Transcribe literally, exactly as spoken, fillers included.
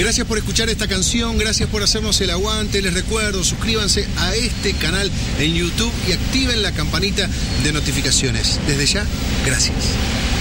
Gracias por escuchar esta canción, gracias por hacernos el aguante. Les recuerdo, suscríbanse a este canal en YouTube y activen la campanita de notificaciones. Desde ya, gracias.